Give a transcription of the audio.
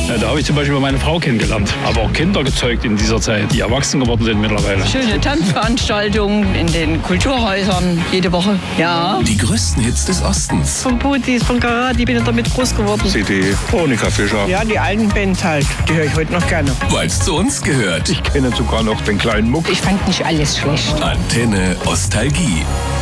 Ja, da habe ich zum Beispiel meine Frau kennengelernt. Aber auch Kinder gezeugt in dieser Zeit, die erwachsen geworden sind mittlerweile. Schöne Tanzveranstaltungen in den Kulturhäusern jede Woche. Ja. Die größten Hits des Ostens. Von Putis, von Karate, bin ich damit groß geworden. CD, Monika Fischer. Ja, die alten Bands halt. Die höre ich heute noch gerne. Weil's zu uns gehört. Ich kenne sogar noch den kleinen Muck. Ich fand nicht alles schlecht. Antenne Ostalgie.